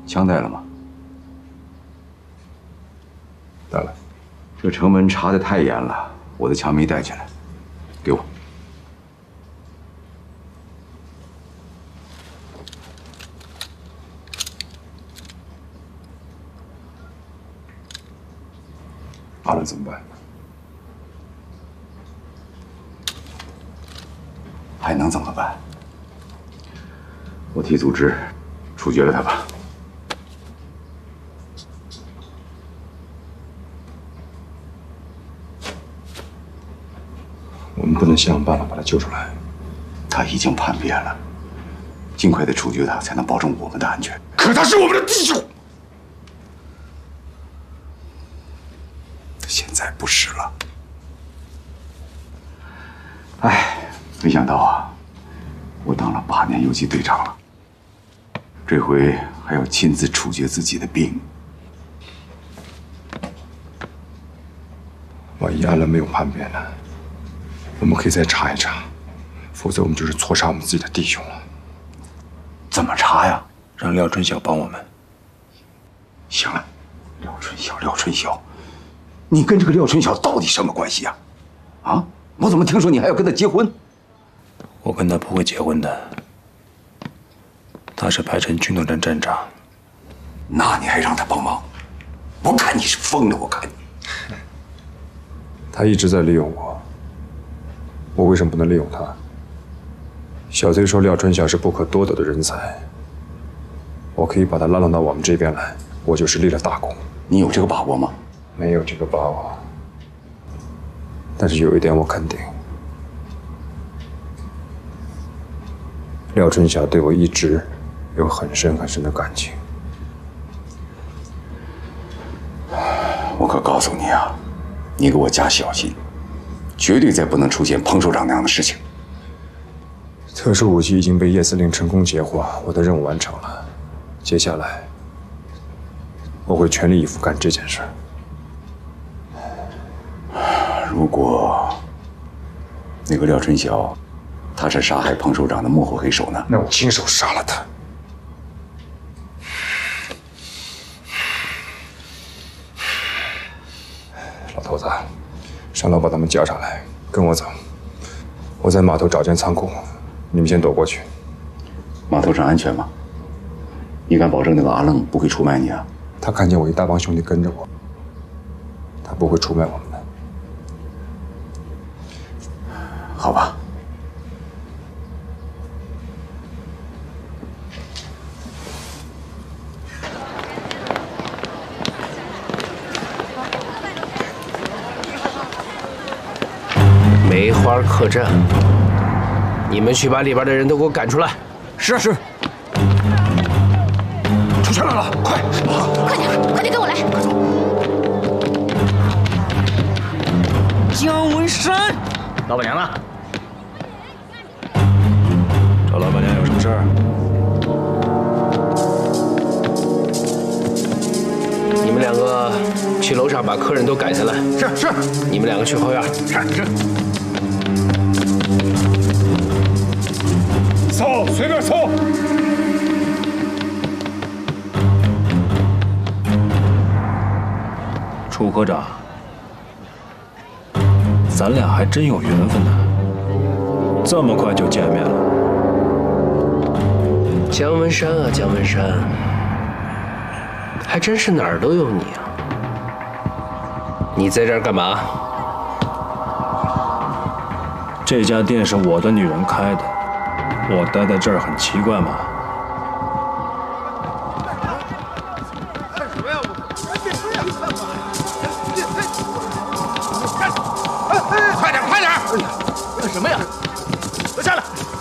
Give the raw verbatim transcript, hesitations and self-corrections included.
枪带了吗？ 带了。 这城门查得太严了，我的枪没带进来，给我。 阿伦怎么办？ 还能怎么办？我替组织处决了他吧。 我们不能想办法把他救出来。 他已经叛变了，尽快的处决他，才能保证我们的安全。 可他是我们的弟兄。 现在不是了。哎，没想到啊，我当了八年游击队长了，这回还要亲自处决自己的兵。 万一安伦没有叛变呢？我们可以再查一查，否则我们就是错杀我们自己的弟兄了。 怎么查呀？ 让廖春晓帮我们。 行了，廖春晓，廖春晓。你跟这个廖春晓到底什么关系呀？啊，我怎么听说你还要跟他结婚？ 我跟他不会结婚的。他是排城军统站站长。 那你还让他帮忙？我看你是疯了！我看你。 他一直在利用我，我为什么不能利用他？小贼说廖春晓是不可多得的人才，我可以把他拉拢到我们这边来，我就是立了大功。 你有这个把握吗？ 没有这个把握，但是有一点我肯定，廖春晓对我一直有很深很深的感情。 我可告诉你啊，你给我加小心，绝对再不能出现彭首长那样的事情。 特殊武器已经被叶司令成功截获，我的任务完成了。接下来，我会全力以赴干这件事。 如果那个廖春晓，他是杀害彭首长的幕后黑手呢？ 那我亲手杀了他。老头子，上楼把他们叫上来，跟我走。我在码头找间仓库，你们先躲过去。 码头上安全吗？你敢保证那个阿愣不会出卖你啊？ 他看见我一大帮兄弟跟着我，他不会出卖我们的。 好吧。 梅花客栈，你们去把里边的人都给我赶出来。 是是。出去来了，快！ 快点，快点跟我来！ 快走！姜文山， 老板娘呢？ 找老板娘有什么事儿？ 你们两个去楼上把客人都赶下来。 是是。 你们两个去后院。 是是。搜，随便搜。 楚科长，咱俩还真有缘分呢，这么快就见面了。 姜文山啊，姜文山，还真是哪儿都有你啊！你在这儿干嘛？ 这家店是我的女人开的，我待在这儿很奇怪吗？ 快点，快点！干什么呀？都下来！